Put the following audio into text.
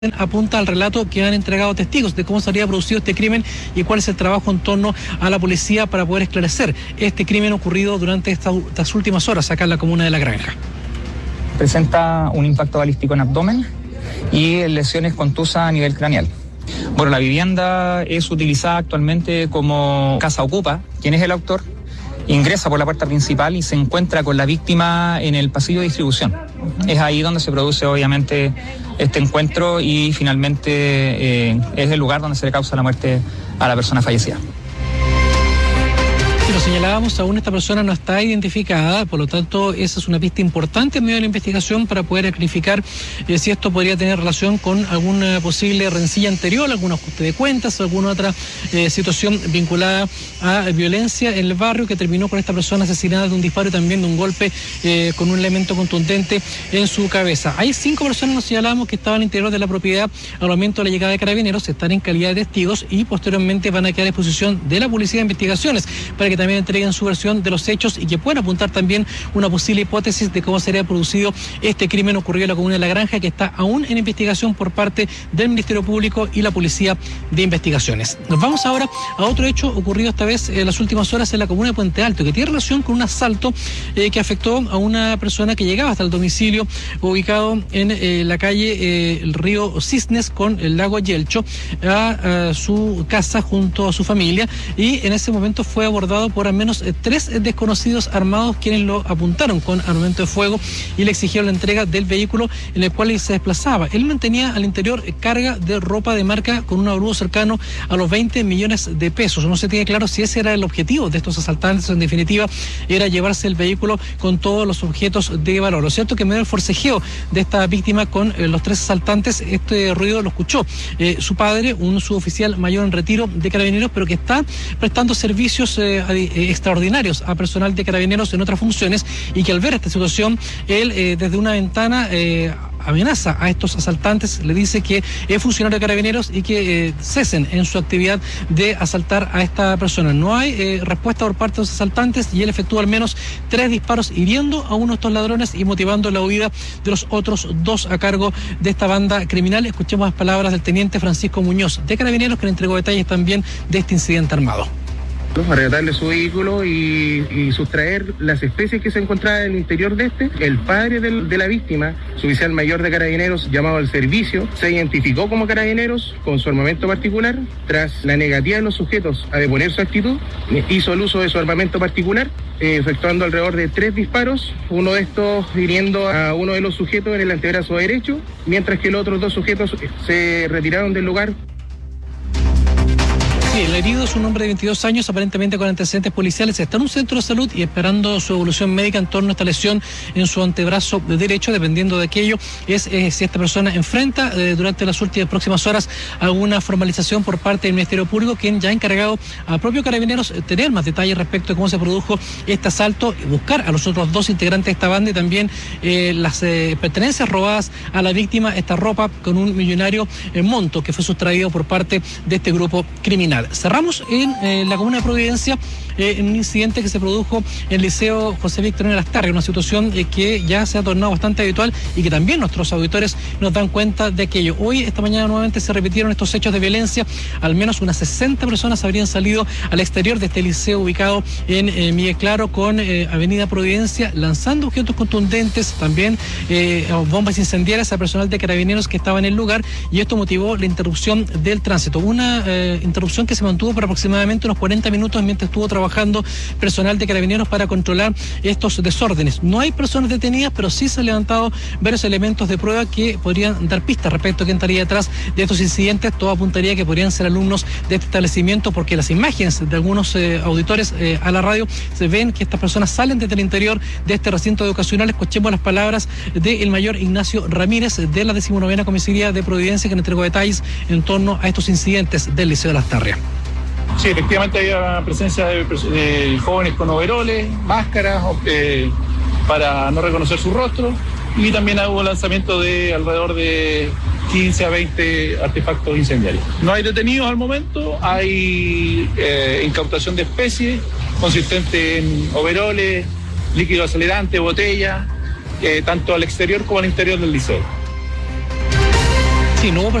apunta al relato que han entregado testigos de cómo se habría producido este crimen y cuál es el trabajo en torno a la policía para poder esclarecer este crimen ocurrido durante estas últimas horas acá en la comuna de La Granja. Presenta un impacto balístico en abdomen y lesiones contusas a nivel craneal. Bueno, la vivienda es utilizada actualmente como casa ocupa. ¿Quién es el autor? Ingresa por la puerta principal y se encuentra con la víctima en el pasillo de distribución. Es ahí donde se produce obviamente este encuentro y finalmente es el lugar donde se le causa la muerte a la persona fallecida. Lo señalábamos, aún esta persona no está identificada, por lo tanto esa es una pista importante en medio de la investigación para poder clarificar si esto podría tener relación con alguna posible rencilla anterior, algún ajuste de cuentas o alguna otra situación vinculada a violencia en el barrio que terminó con esta persona asesinada de un disparo y también de un golpe con un elemento contundente en su cabeza. Hay 5 personas, nos señalamos, que estaban al interior de la propiedad al momento de la llegada de Carabineros, están en calidad de testigos y posteriormente van a quedar a disposición de la Policía de Investigaciones para que también entreguen su versión de los hechos y que puedan apuntar también una posible hipótesis de cómo sería producido este crimen ocurrido en la comuna de La Granja, que está aún en investigación por parte del Ministerio Público y la Policía de Investigaciones. Nos vamos ahora a otro hecho ocurrido esta vez en las últimas horas en la comuna de Puente Alto, que tiene relación con un asalto que afectó a una persona que llegaba hasta el domicilio ubicado en la calle el río Cisnes con el lago Yelcho a su casa junto a su familia, y en ese momento fue abordado por al menos 3 desconocidos armados quienes lo apuntaron con armamento de fuego y le exigieron la entrega del vehículo en el cual él se desplazaba. Él mantenía al interior carga de ropa de marca con un avalúo cercano a los 20 millones de pesos. No se tiene claro si ese era el objetivo de estos asaltantes, o en definitiva era llevarse el vehículo con todos los objetos de valor. Lo cierto que en medio del forcejeo de esta víctima con los 3 asaltantes, este ruido lo escuchó su padre, un suboficial mayor en retiro de Carabineros, pero que está prestando servicios extraordinarios a personal de Carabineros en otras funciones, y que al ver esta situación, él desde una ventana amenaza a estos asaltantes, le dice que es funcionario de Carabineros y que cesen en su actividad de asaltar a esta persona. No hay respuesta por parte de los asaltantes y él efectúa al menos 3 disparos hiriendo a uno de estos ladrones y motivando la huida de los otros 2 a cargo de esta banda criminal. Escuchemos las palabras del teniente Francisco Muñoz de Carabineros, que le entregó detalles también de este incidente armado. Arrebatarle su vehículo y sustraer las especies que se encontraban en el interior de este. El padre de la víctima, su oficial mayor de Carabineros, llamado al servicio, se identificó como Carabineros con su armamento particular. Tras la negativa de los sujetos a deponer su actitud, hizo el uso de su armamento particular, efectuando alrededor de 3 disparos, uno de estos hiriendo a uno de los sujetos en el antebrazo derecho, mientras que los otros 2 sujetos se retiraron del lugar. Sí, el herido es un hombre de 22 años, aparentemente con antecedentes policiales. Está en un centro de salud y esperando su evolución médica en torno a esta lesión en su antebrazo derecho. Dependiendo de aquello, es si esta persona enfrenta durante las próximas horas alguna formalización por parte del Ministerio Público, quien ya ha encargado al propio Carabineros tener más detalles respecto de cómo se produjo este asalto y buscar a los otros 2 integrantes de esta banda y también las pertenencias robadas a la víctima, esta ropa con un millonario monto que fue sustraído por parte de este grupo criminal. Cerramos en la comuna de Providencia en un incidente que se produjo en el Liceo José Victorino Lastarria, una situación que ya se ha tornado bastante habitual y que también nuestros auditores nos dan cuenta de aquello. Hoy, esta mañana, nuevamente se repitieron estos hechos de violencia. Al menos unas 60 personas habrían salido al exterior de este liceo ubicado en Miguel Claro con Avenida Providencia, lanzando objetos contundentes, también bombas incendiarias a personal de Carabineros que estaba en el lugar, y esto motivó la interrupción del tránsito. Una interrupción que se mantuvo por aproximadamente unos 40 minutos mientras estuvo trabajando personal de Carabineros para controlar estos desórdenes. No hay personas detenidas, pero sí se han levantado varios elementos de prueba que podrían dar pistas respecto a quién estaría detrás de estos incidentes. Todo apuntaría que podrían ser alumnos de este establecimiento, porque las imágenes de algunos auditores a la radio se ven que estas personas salen desde el interior de este recinto educacional. Escuchemos las palabras del mayor Ignacio Ramírez de la 19ª Comisaría de Providencia, que nos entregó detalles en torno a estos incidentes del Liceo de Lastarria. Sí, efectivamente había presencia de jóvenes con overoles, máscaras para no reconocer su rostro, y también hubo lanzamiento de alrededor de 15 a 20 artefactos incendiarios. No hay detenidos al momento, hay incautación de especies consistente en overoles, líquido acelerante, botella, tanto al exterior como al interior del liceo. Sí, no hubo